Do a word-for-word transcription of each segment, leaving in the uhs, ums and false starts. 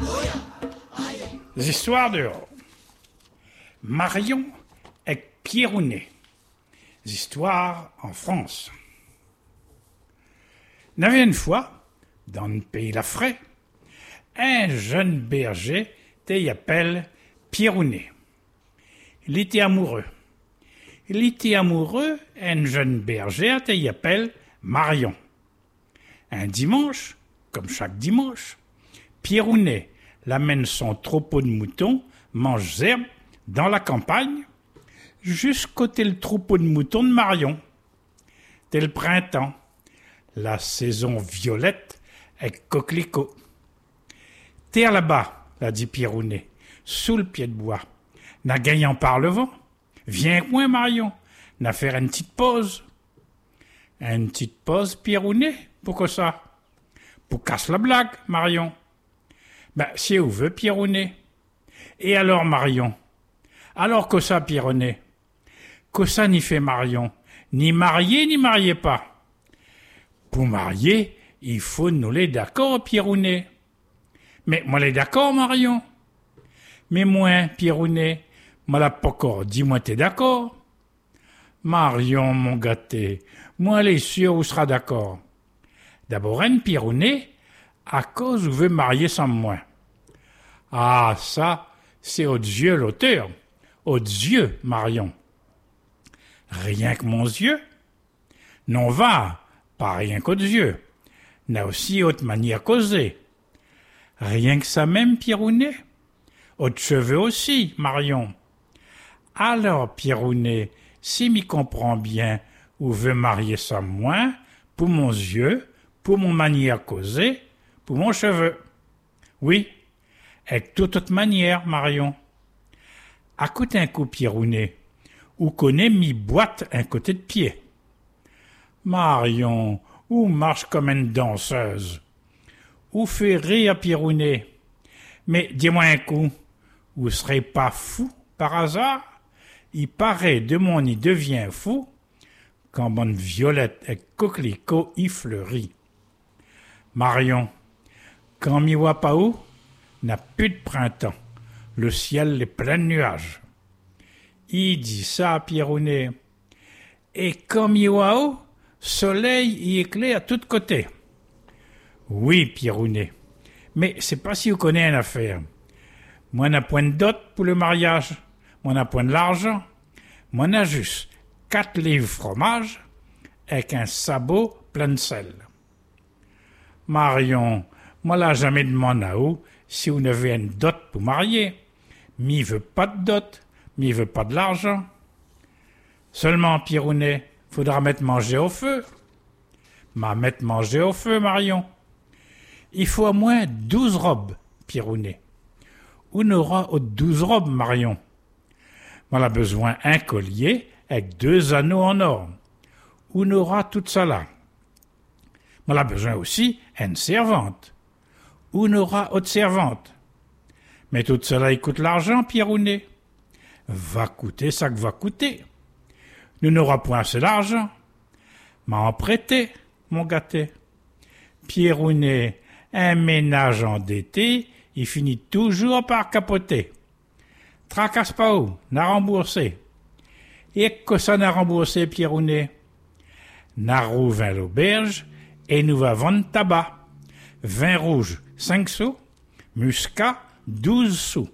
Les histoires dehors. Marion et Pierrounet. Les histoires en France. Il y avait une fois, dans le pays Lafray, un jeune berger qui s'appelle Pierrounet. Il était amoureux. Il était amoureux d'une jeune bergère qui s'appelle Marion. Un dimanche, comme chaque dimanche, Pierrounet l'amène son troupeau de moutons, mange herbe, dans la campagne, jusqu'au tel troupeau de moutons de Marion. Tel printemps, la saison violette avec coquelicot. Terre là-bas, l'a dit Pierrounet, sous le pied de bois. N'a gagnant par le vent. Viens avec moi, Marion, n'a faire une petite pause. Une petite pause, Pierrounet? Pourquoi ça? Pour casse la blague, Marion. Ben, si où veut, Pierrounet. Et alors, Marion? Alors que ça, Pierrounet? Que ça n'y fait Marion? Ni marié, ni marié pas. Pour marier, il faut nous les d'accord, Pierrounet. Mais moi les d'accord, Marion. Mais moi, Pierrounet, moi la pas encore, dis-moi t'es d'accord. Marion, mon gâté, moi les sûr où sera d'accord. D'abord, un Pierrounet, à cause où veut marier sans moi. Ah, ça, c'est aux yeux l'auteur. Aux yeux, Marion. Rien que mon yeux? Non va, pas rien qu'aux yeux. N'a aussi autre manière causer. Rien que ça même, Pierrounet? Autres cheveux aussi, Marion. Alors, Pierrounet, si m'y comprend bien, où veut marier sans moi, pour mon yeux, pour mon manière causer, pour mon cheveu. Oui, avec toute autre manière, Marion. Écoute un coup, Pierrounet, où connaît mi boîte un côté de pied. Marion, où marche comme une danseuse. Où fait rire Pierrounet. Mais dis-moi un coup, vous serez pas fou par hasard? Il paraît de mon y devient fou quand bonne violette et coquelicot y fleurit. Marion, quand m'y voit pas où, n'a plus de printemps. Le ciel est plein de nuages. Il dit ça à Pierrounet. Et quand m'y voit où, soleil y éclaire à tous côtés. Oui, Pierrounet, mais c'est pas si vous connaissez une affaire. Moi, n'a point de dot pour le mariage. Moi, n'a point de l'argent. Moi, n'a juste quatre livres fromage avec un sabot plein de sel. Marion, moi, l'a jamais demandé à vous si vous n'avez une dot pour marier. M'y veut pas de dot, m'y veut pas de l'argent. Seulement, Pierrounet, faudra mettre manger au feu. M'a mettre manger au feu, Marion. Il faut au moins douze robes, Pierrounet. On aura aux douze robes, Marion. On a besoin un collier avec deux anneaux en or. On aura tout ça là. On a besoin aussi une servante. On aura autre servante. Mais tout cela, il coûte l'argent, Pierrounet. Va coûter ça que va coûter. Nous n'aurons point assez d'argent. M'a en prêté, mon gâté. Pierrounet, un ménage endetté, il finit toujours par capoter. Tracasse pas où, n'a remboursé. Et que ça n'a remboursé, Pierrounet? N'a rouvert l'auberge et nous va vendre tabac. Vin rouge, cinq sous. Muscat, douze sous.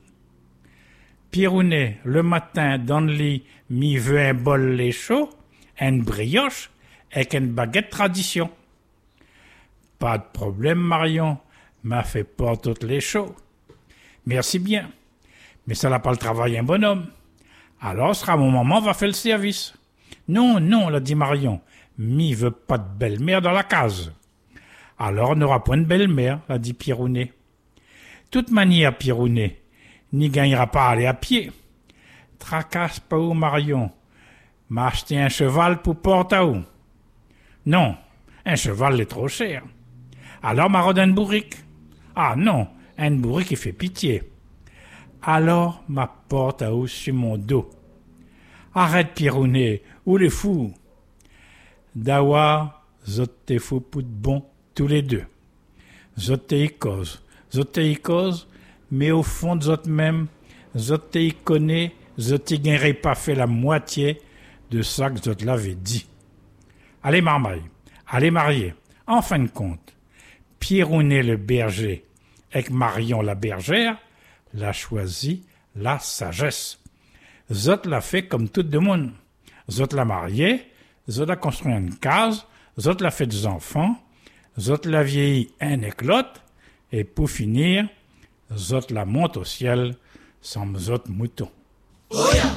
Pierrounet, le matin, dans le lit, m'y veut un bol lait chaud, une brioche, avec une baguette tradition. Pas de problème, Marion, m'a fait pas toutes les chauds. Merci bien, mais ça n'a pas le travail un bonhomme. Alors, sera mon maman va faire le service. Non, non, l'a dit Marion, m'y veut pas de belle-mère dans la case. Alors, on n'aura point de belle-mère, l'a dit Pierrounet. Toute manière, Pierrounet, n'y gagnera pas à aller à pied. Tracasse pas où, Marion. M'a acheté un cheval pour porte à où? Non, un cheval est trop cher. Alors m'a rodé un bourrique. Ah non, un bourrique qui fait pitié. Alors m'a porte à où sur mon dos. Arrête, Pierrounet, où les fous? Dawa, zot te fou pour de bon, tous les deux. Zot te y cause, zot te y cause, mais au fond de zot même, zot te y connaît, zot te gagnerait pas fait la moitié de ça que zot l'avait dit. Allez marmaille, allez marier. En fin de compte, Pierrounet le berger avec Marion la bergère l'a choisi la sagesse. Zot l'a fait comme tout le monde. Zot l'a marié, zot a construit une case, zot l'a fait des enfants, zot l'a vieilli un et l'autre, et pour finir, zot la monte au ciel sans zot mouton. Oh yeah.